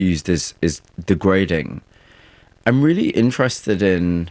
used as degrading. I'm really interested in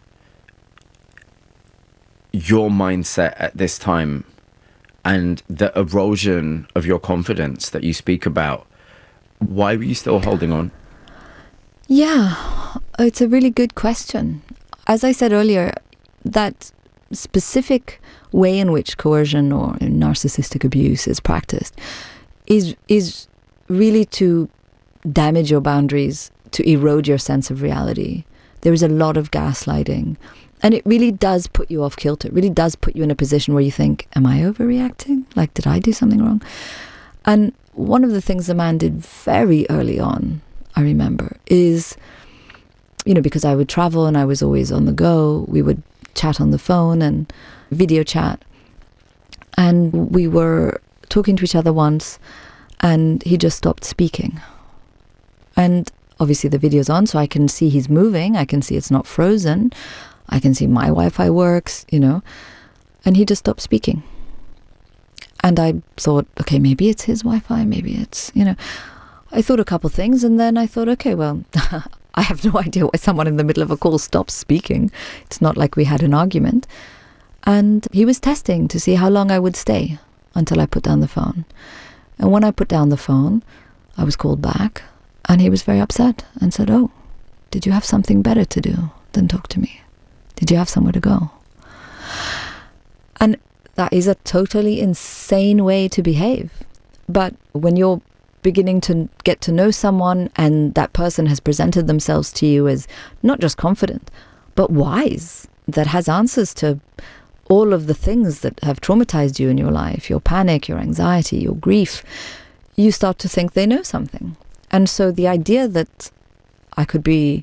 your mindset at this time and the erosion of your confidence that you speak about. Why were you still holding on? Yeah, it's a really good question. As I said earlier, that specific way in which coercion or narcissistic abuse is practiced is really to damage your boundaries, to erode your sense of reality. There is a lot of gaslighting. And it really does put you off kilter. It really does put you in a position where you think, am I overreacting? Like, did I do something wrong? And one of the things the man did very early on, I remember, is, because I would travel and I was always on the go, we would chat on the phone and video chat. And we were talking to each other once and he just stopped speaking. And obviously the video's on, so I can see he's moving. I can see it's not frozen. I can see my Wi-Fi works, and he just stopped speaking. And I thought, okay, maybe it's his Wi-Fi, maybe it's, I thought a couple things, and then I thought, okay, well, I have no idea why someone in the middle of a call stops speaking. It's not like we had an argument. And he was testing to see how long I would stay until I put down the phone. And when I put down the phone, I was called back, and he was very upset and said, oh, did you have something better to do than talk to me? Did you have somewhere to go? And that is a totally insane way to behave. But when you're beginning to get to know someone and that person has presented themselves to you as not just confident, but wise, that has answers to all of the things that have traumatized you in your life, your panic, your anxiety, your grief, you start to think they know something. And so the idea that I could be...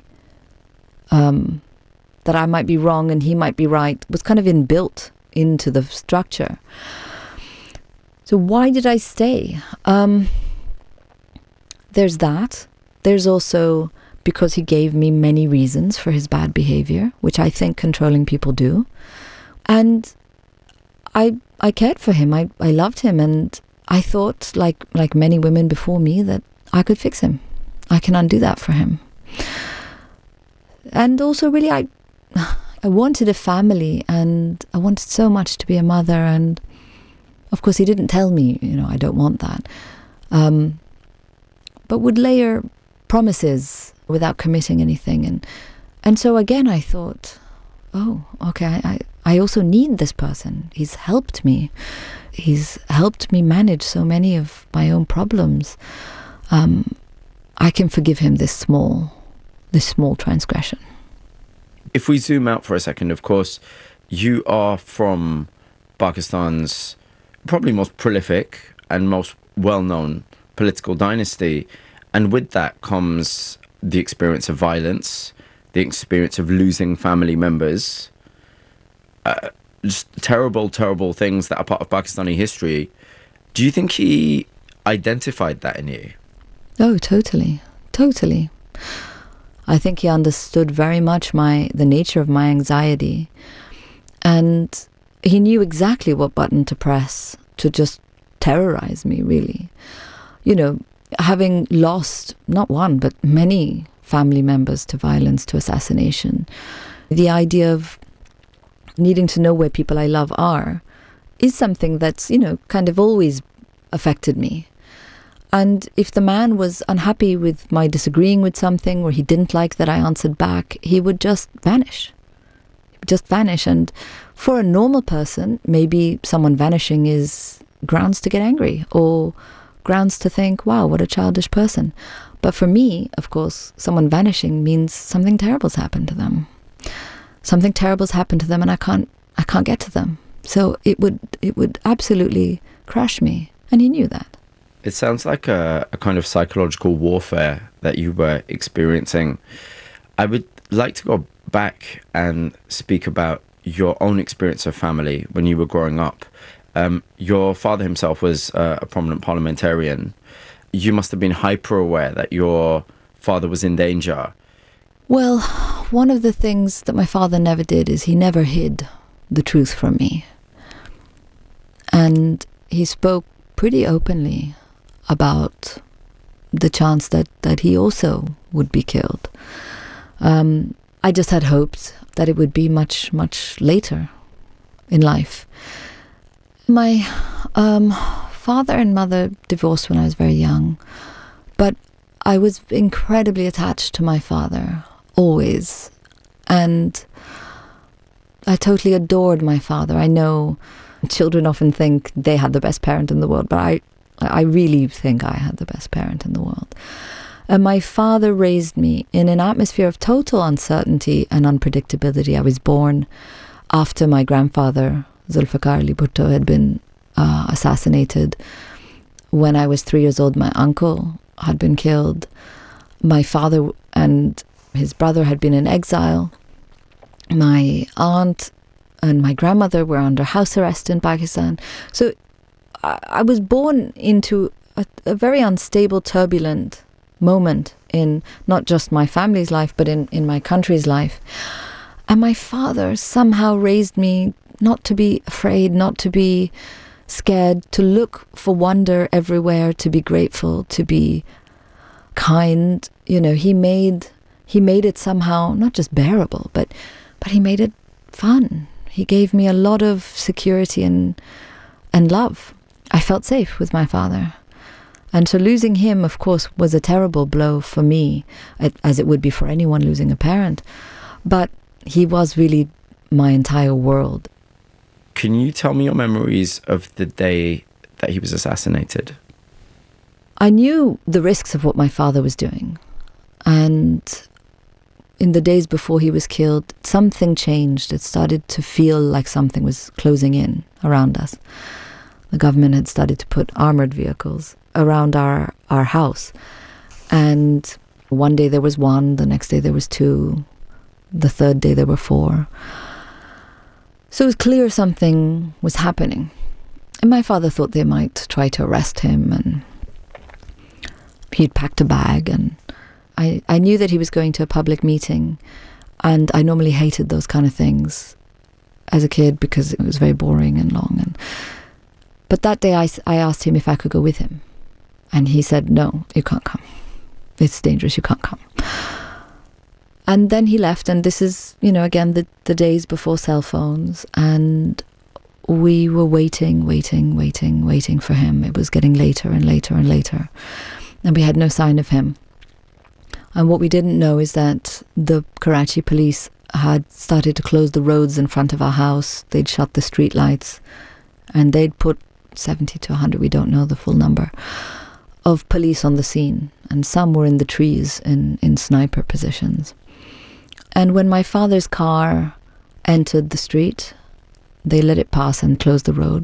that I might be wrong and he might be right was kind of inbuilt into the structure. So why did I stay? There's that. There's also because he gave me many reasons for his bad behavior, which I think controlling people do. And I cared for him. I loved him, and I thought, like many women before me, that I could fix him. I can undo that for him. And also really I wanted a family, and I wanted so much to be a mother, and of course he didn't tell me, I don't want that. But would layer promises without committing anything. And so again I thought, oh, okay, I also need this person. He's helped me. He's helped me manage so many of my own problems. I can forgive him this small transgression. If we zoom out for a second, of course, you are from Pakistan's probably most prolific and most well-known political dynasty. And with that comes the experience of violence, the experience of losing family members, just terrible, terrible things that are part of Pakistani history. Do you think he identified that in you? Oh, totally. Totally. I think he understood very much the nature of my anxiety, and he knew exactly what button to press to just terrorize me, really. Having lost not one, but many family members to violence, to assassination, the idea of needing to know where people I love are is something that's, kind of always affected me. And if the man was unhappy with my disagreeing with something, or he didn't like that I answered back, he would just vanish. He would just vanish. And for a normal person, maybe someone vanishing is grounds to get angry, or grounds to think, wow, what a childish person. But for me, of course, someone vanishing means something terrible's happened to them. Something terrible's happened to them, and I can't get to them. So it would absolutely crush me. And he knew that. It sounds like a kind of psychological warfare that you were experiencing. I would like to go back and speak about your own experience of family when you were growing up. Your father himself was a prominent parliamentarian. You must have been hyper aware that your father was in danger. Well, one of the things that my father never did is he never hid the truth from me. And he spoke pretty openly about the chance that he also would be killed. I just had hoped that it would be much, much later in life. My father and mother divorced when I was very young, but I was incredibly attached to my father, always. And I totally adored my father. I know children often think they had the best parent in the world, but I really think I had the best parent in the world. And my father raised me in an atmosphere of total uncertainty and unpredictability. I was born after my grandfather, Zulfikar Ali Bhutto, had been assassinated. When I was 3 years old, my uncle had been killed. My father and his brother had been in exile. My aunt and my grandmother were under house arrest in Pakistan. So I was born into a very unstable, turbulent moment in not just my family's life, but in my country's life. And my father somehow raised me not to be afraid, not to be scared, to look for wonder everywhere, to be grateful, to be kind. You know, he made it somehow not just bearable, but he made it fun. He gave me a lot of security and love. I felt safe with my father. And so losing him, of course, was a terrible blow for me, as it would be for anyone losing a parent. But he was really my entire world. Can you tell me your memories of the day that he was assassinated? I knew the risks of what my father was doing. And in the days before he was killed, something changed. It started to feel like something was closing in around us. The government had started to put armored vehicles around our house. And one day there was one, the next day there was two, the third day there were four. So it was clear something was happening. And my father thought they might try to arrest him, and he'd packed a bag, and I knew that he was going to a public meeting, and I normally hated those kind of things as a kid because it was very boring and long. But that day I asked him if I could go with him. And he said, no, you can't come. It's dangerous, you can't come. And then he left, and this is, again, the days before cell phones. And we were waiting for him. It was getting later and later and later. And we had no sign of him. And what we didn't know is that the Karachi police had started to close the roads in front of our house. They'd shut the street lights, and they'd put 70 to 100, we don't know the full number, of police on the scene. And some were in the trees in sniper positions. And when my father's car entered the street, they let it pass and closed the road.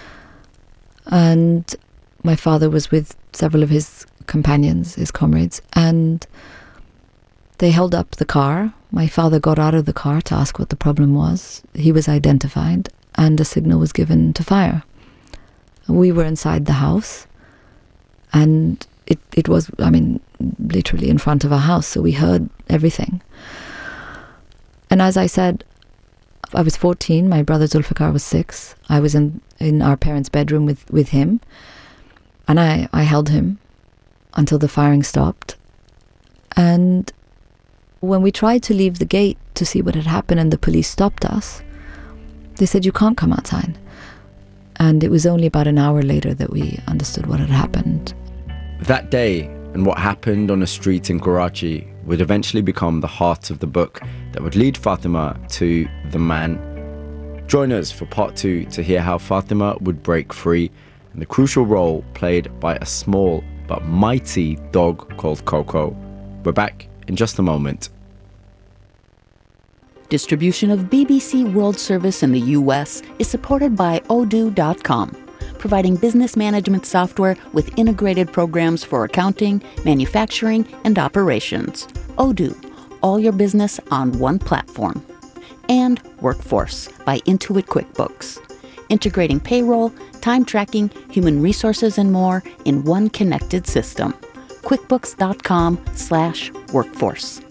And my father was with several of his companions, his comrades, and they held up the car. My father got out of the car to ask what the problem was. He was identified, and a signal was given to fire. We were inside the house, and it was, literally in front of our house, so we heard everything. And as I said, I was 14, my brother Zulfikar was 6. I was in our parents' bedroom with him, and I held him until the firing stopped. And when we tried to leave the gate to see what had happened and the police stopped us, they said, you can't come outside. And it was only about an hour later that we understood what had happened. That day and what happened on a street in Karachi would eventually become the heart of the book that would lead Fatima to the man. Join us for part 2 to hear how Fatima would break free and the crucial role played by a small but mighty dog called Coco. We're back in just a moment. Distribution of BBC World Service in the U.S. is supported by Odoo.com, providing business management software with integrated programs for accounting, manufacturing, and operations. Odoo, all your business on one platform. And Workforce by Intuit QuickBooks, integrating payroll, time tracking, human resources, and more in one connected system. QuickBooks.com/workforce.